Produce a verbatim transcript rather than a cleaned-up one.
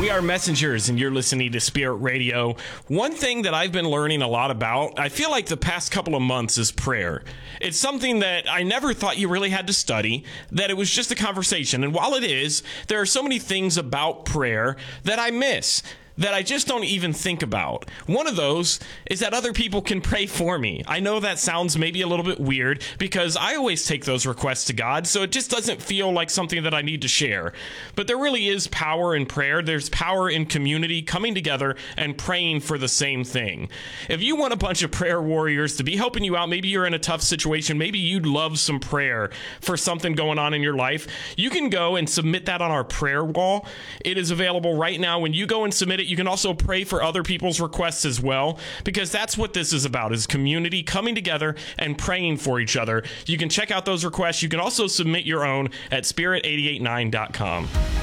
We are Messengers, and you're listening to Spirit Radio. One thing that I've been learning a lot about, I feel like the past couple of months, is prayer. It's something that I never thought you really had to study, that it was just a conversation. And while it is, there are so many things about prayer that I miss, that I just don't even think about. One of those is that other people can pray for me. I know that sounds maybe a little bit weird because I always take those requests to God, so it just doesn't feel like something that I need to share. But there really is power in prayer. There's power in community coming together and praying for the same thing. If you want a bunch of prayer warriors to be helping you out, maybe you're in a tough situation, maybe you'd love some prayer for something going on in your life, you can go and submit that on our prayer wall. It is available right now. When you go and submit it, you can also pray for other people's requests as well, because that's what this is about, is community coming together and praying for each other. You can check out those requests. You can also submit your own at spirit eight eight nine dot com.